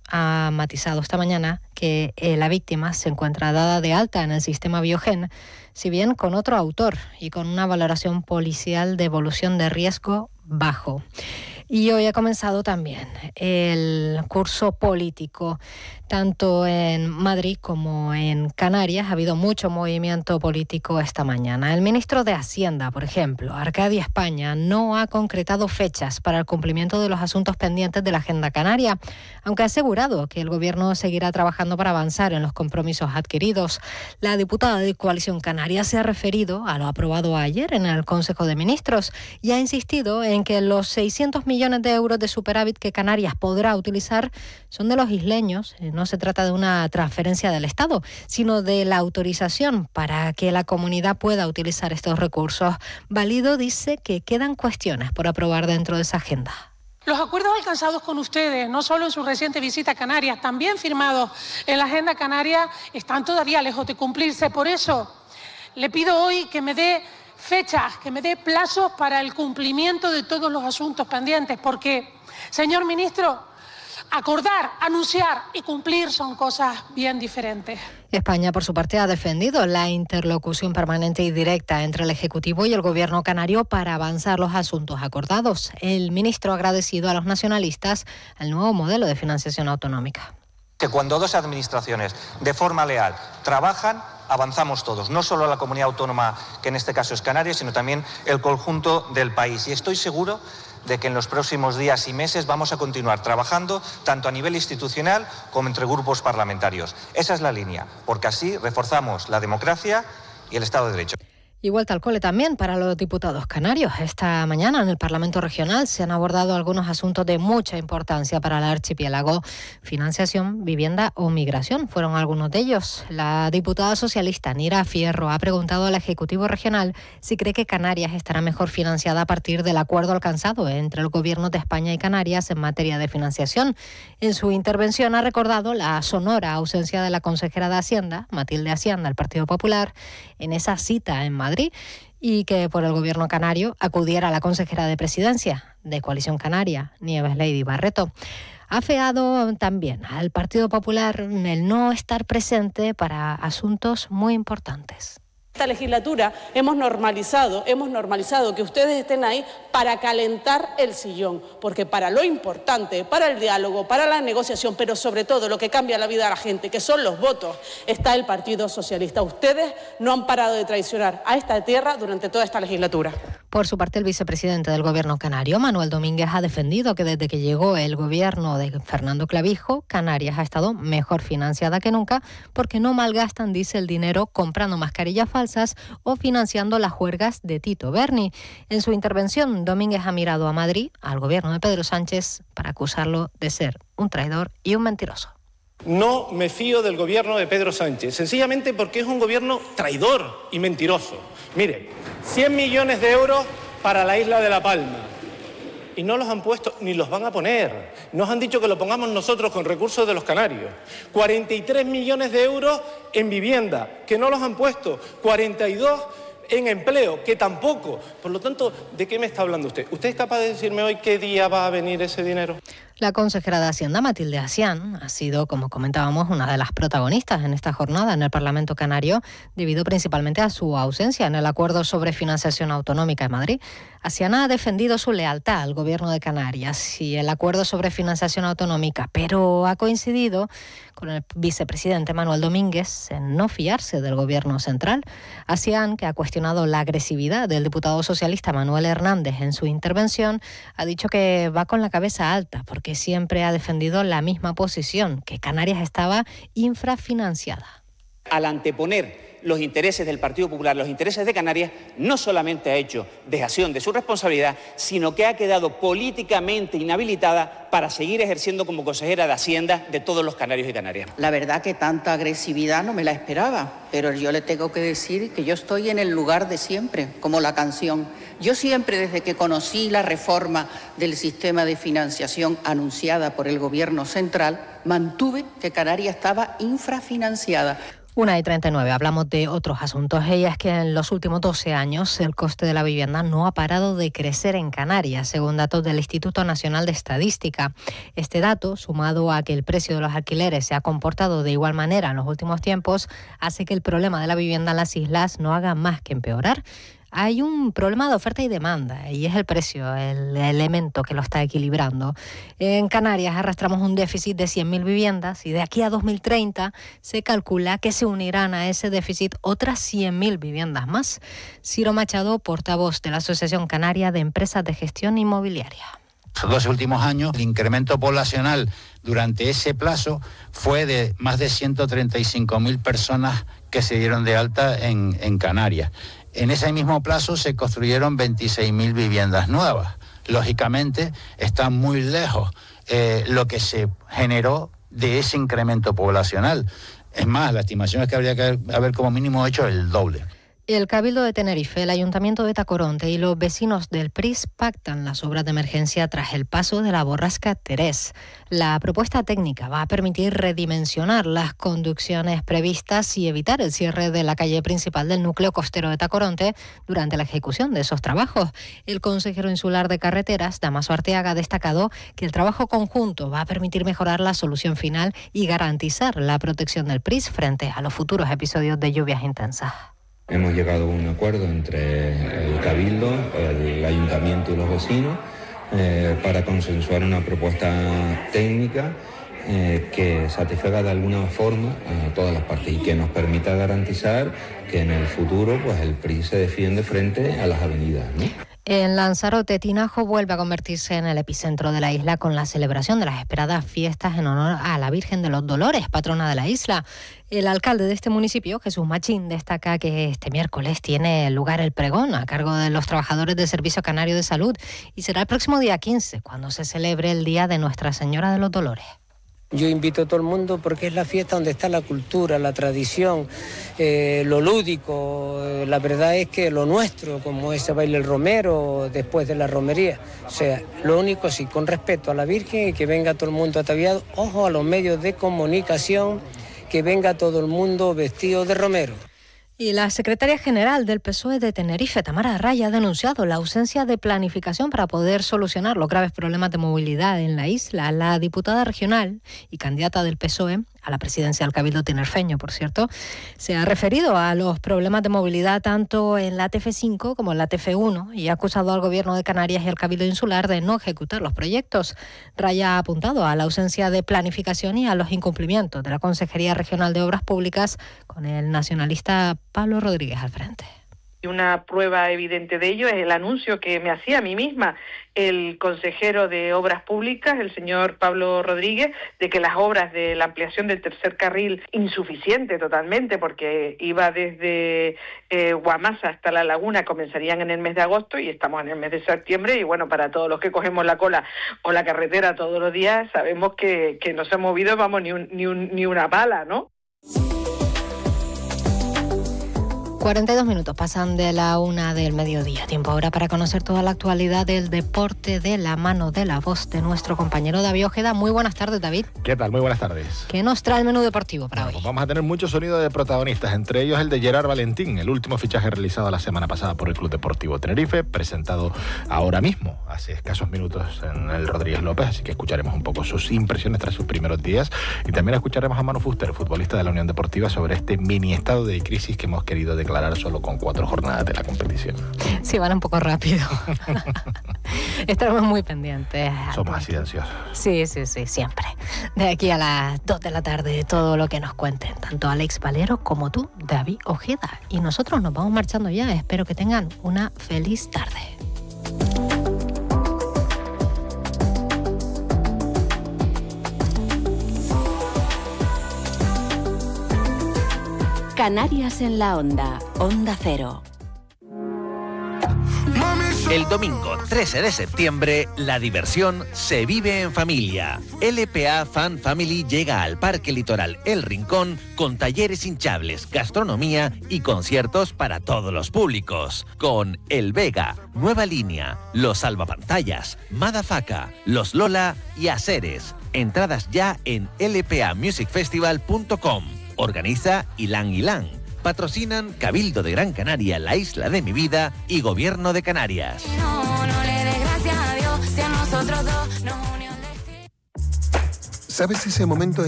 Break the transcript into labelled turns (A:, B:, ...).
A: ha matizado esta mañana que la víctima se encuentra dada de alta en el sistema Biogen, si bien con otro autor y con una valoración policial de evolución de riesgo bajo. Y hoy ha comenzado también el curso político, tanto en Madrid como en Canarias. Ha habido mucho movimiento político esta mañana. El ministro de Hacienda, por ejemplo, Arcadia España, no ha concretado fechas para el cumplimiento de los asuntos pendientes de la agenda canaria, aunque ha asegurado que el Gobierno seguirá trabajando para avanzar en los compromisos adquiridos. La diputada de Coalición Canaria se ha referido a lo aprobado ayer en el Consejo de Ministros y ha insistido en que los 600 millones de euros de superávit que Canarias podrá utilizar son de los isleños. No se trata de una transferencia del Estado, sino de la autorización para que la comunidad pueda utilizar estos recursos. Valido dice que quedan cuestiones por aprobar dentro de esa agenda.
B: Los acuerdos alcanzados con ustedes, no solo en su reciente visita a Canarias, también firmados en la agenda canaria, están todavía lejos de cumplirse. Por eso le pido hoy que me dé fechas, que me dé plazos para el cumplimiento de todos los asuntos pendientes, porque, señor ministro, acordar, anunciar y cumplir son cosas bien diferentes.
A: España, por su parte, ha defendido la interlocución permanente y directa entre el Ejecutivo y el Gobierno canario para avanzar los asuntos acordados. El ministro ha agradecido a los nacionalistas el nuevo modelo de financiación autonómica.
C: Que cuando dos administraciones de forma leal trabajan, avanzamos todos, no solo la comunidad autónoma, que en este caso es Canarias, sino también el conjunto del país. Y estoy seguro de que en los próximos días y meses vamos a continuar trabajando tanto a nivel institucional como entre grupos parlamentarios. Esa es la línea, porque así reforzamos la democracia y el Estado de Derecho.
A: Y vuelta al cole también para los diputados canarios. Esta mañana en el Parlamento Regional se han abordado algunos asuntos de mucha importancia para el archipiélago. Financiación, vivienda o migración fueron algunos de ellos. La diputada socialista Nira Fierro ha preguntado al Ejecutivo Regional si cree que Canarias estará mejor financiada a partir del acuerdo alcanzado entre el Gobierno de España y Canarias en materia de financiación. En su intervención ha recordado la sonora ausencia de la consejera de Hacienda, Matilde Hacienda, del Partido Popular, en esa cita en Madrid, y que por el Gobierno canario acudiera la consejera de Presidencia de Coalición Canaria, Nieves Lady Barreto. Ha afeado también al Partido Popular el no estar presente para asuntos muy importantes.
D: Esta legislatura hemos normalizado que ustedes estén ahí para calentar el sillón, porque para lo importante, para el diálogo, para la negociación, pero sobre todo lo que cambia la vida de la gente, que son los votos, está el Partido Socialista. Ustedes no han parado de traicionar a esta tierra durante toda esta legislatura.
A: Por su parte, el vicepresidente del Gobierno canario, Manuel Domínguez, ha defendido que desde que llegó el gobierno de Fernando Clavijo, Canarias ha estado mejor financiada que nunca porque no malgastan, dice, el dinero comprando mascarillas falsas o financiando las juergas de Tito Berni. En su intervención, Domínguez ha mirado a Madrid, al gobierno de Pedro Sánchez, para acusarlo de ser un traidor y un mentiroso.
E: No me fío del gobierno de Pedro Sánchez, sencillamente porque es un gobierno traidor y mentiroso. Mire, 100 millones de euros para la isla de La Palma. Y no los han puesto, ni los van a poner. Nos han dicho que lo pongamos nosotros con recursos de los canarios. 43 millones de euros en vivienda, que no los han puesto. 42 en empleo, que tampoco. Por lo tanto, ¿de qué me está hablando usted? ¿Usted es capaz de decirme hoy qué día va a venir ese dinero?
A: La consejera de Hacienda, Matilde Hacián, ha sido, como comentábamos, una de las protagonistas en esta jornada en el Parlamento canario, debido principalmente a su ausencia en el acuerdo sobre financiación autonómica en Madrid. Hacián ha defendido su lealtad al Gobierno de Canarias y el acuerdo sobre financiación autonómica, pero ha coincidido con el vicepresidente Manuel Domínguez en no fiarse del Gobierno central. Hacián, que ha cuestionado la agresividad del diputado socialista Manuel Hernández en su intervención, ha dicho que va con la cabeza alta porque siempre ha defendido la misma posición, que Canarias estaba infrafinanciada.
F: Al anteponer los intereses del Partido Popular, los intereses de Canarias, no solamente ha hecho dejación de su responsabilidad, sino que ha quedado políticamente inhabilitada para seguir ejerciendo como consejera de Hacienda de todos los canarios y canarias.
G: La verdad que tanta agresividad no me la esperaba, pero yo le tengo que decir que yo estoy en el lugar de siempre, como la canción. Yo siempre, desde que conocí la reforma del sistema de financiación anunciada por el Gobierno central, mantuve que Canarias estaba infrafinanciada.
A: 1:39. Hablamos de otros asuntos. Y es que en los últimos 12 años el coste de la vivienda no ha parado de crecer en Canarias, según datos del Instituto Nacional de Estadística. Este dato, sumado a que el precio de los alquileres se ha comportado de igual manera en los últimos tiempos, hace que el problema de la vivienda en las islas no haga más que empeorar. Hay un problema de oferta y demanda y es el precio el elemento que lo está equilibrando. En Canarias arrastramos un déficit de 100.000 viviendas y de aquí a 2030 se calcula que se unirán a ese déficit otras 100.000 viviendas más. Ciro Machado, portavoz de la Asociación Canaria de Empresas de Gestión Inmobiliaria.
H: Los 2 últimos años, el incremento poblacional durante ese plazo fue de más de 135.000 personas que se dieron de alta en Canarias. En ese mismo plazo se construyeron 26.000 viviendas nuevas. Lógicamente, está muy lejos lo que se generó de ese incremento poblacional. Es más, la estimación es que habría que haber como mínimo hecho el doble.
A: El Cabildo de Tenerife, el Ayuntamiento de Tacoronte y los vecinos del PRIS pactan las obras de emergencia tras el paso de la borrasca Terés. La propuesta técnica va a permitir redimensionar las conducciones previstas y evitar el cierre de la calle principal del núcleo costero de Tacoronte durante la ejecución de esos trabajos. El consejero insular de carreteras, Damaso Arteaga, ha destacado que el trabajo conjunto va a permitir mejorar la solución final y garantizar la protección del PRIS frente a los futuros episodios de lluvias intensas.
I: Hemos llegado a un acuerdo entre el Cabildo, el Ayuntamiento y los vecinos para consensuar una propuesta técnica que satisfaga de alguna forma a todas las partes y que nos permita garantizar que en el futuro pues el PRI se defiende frente a las avenidas, ¿no?
A: En Lanzarote, Tinajo vuelve a convertirse en el epicentro de la isla con la celebración de las esperadas fiestas en honor a la Virgen de los Dolores, patrona de la isla. El alcalde de este municipio, Jesús Machín, destaca que este miércoles tiene lugar el pregón a cargo de los trabajadores del Servicio Canario de Salud y será el próximo día 15 cuando se celebre el Día de Nuestra Señora de los Dolores.
J: Yo invito a todo el mundo porque es la fiesta donde está la cultura, la tradición, lo lúdico. La verdad es que lo nuestro, como ese baile el romero después de la romería. O sea, lo único sí, con respeto a la Virgen y que venga todo el mundo ataviado. Ojo a los medios de comunicación, que venga todo el mundo vestido de romero.
A: Y la secretaria general del PSOE de Tenerife, Tamara Raya, ha denunciado la ausencia de planificación para poder solucionar los graves problemas de movilidad en la isla. La diputada regional y candidata del PSOE a la presidencia del Cabildo tinerfeño, por cierto, se ha referido a los problemas de movilidad tanto en la TF5 como en la TF1 y ha acusado al Gobierno de Canarias y al Cabildo Insular de no ejecutar los proyectos. Raya ha apuntado a la ausencia de planificación y a los incumplimientos de la Consejería Regional de Obras Públicas con el nacionalista Pablo Rodríguez al frente.
K: Y una prueba evidente de ello es el anuncio que me hacía a mí misma el consejero de Obras Públicas, el señor Pablo Rodríguez, de que las obras de la ampliación del tercer carril, insuficiente totalmente, porque iba desde Guamasa hasta La Laguna, comenzarían en el mes de agosto y estamos en el mes de septiembre, y bueno, para todos los que cogemos la cola o la carretera todos los días, sabemos que no se ha movido, vamos, ni una bala, ¿no?
A: 42 minutos pasan de la 1 del mediodía. Tiempo ahora para conocer toda la actualidad del deporte de la mano de la voz de nuestro compañero David Ojeda. Muy buenas tardes, David.
L: ¿Qué tal? Muy buenas tardes.
A: ¿Qué nos trae el menú deportivo para hoy?
L: Pues vamos a tener mucho sonido de protagonistas, entre ellos el de Gerard Valentín, el último fichaje realizado la semana pasada por el Club Deportivo Tenerife, presentado ahora mismo, hace escasos minutos, en el Rodríguez López, así que escucharemos un poco sus impresiones tras sus primeros días y también escucharemos a Manu Fuster, futbolista de la Unión Deportiva, sobre este mini estado de crisis que hemos querido declarar solo con 4 jornadas de la competición.
A: Sí, van un poco rápido. Estaremos muy pendientes.
L: Somos así de ansiosos.
A: Sí, siempre. De aquí a las 2 de la tarde, todo lo que nos cuenten, tanto Alex Valero como tú, David Ojeda. Y nosotros nos vamos marchando ya. Espero que tengan una feliz tarde.
M: Canarias en la Onda, Onda Cero.
N: El domingo 13 de septiembre, la diversión se vive en familia. LPA Fan Family llega al Parque Litoral El Rincón con talleres hinchables, gastronomía y conciertos para todos los públicos. Con El Vega, Nueva Línea, Los Salvapantallas, Madafaka, Los Lola y Aceres. Entradas ya en lpamusicfestival.com. Organiza Ilán Ilán. Patrocinan Cabildo de Gran Canaria, La Isla de mi Vida y Gobierno de Canarias.
O: ¿Sabes ese momento